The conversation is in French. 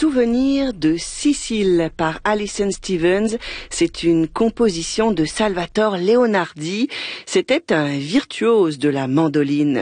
Souvenir de Sicile par Alison Stevens. C'est une composition de Salvatore Leonardi. C'était un virtuose de la mandoline.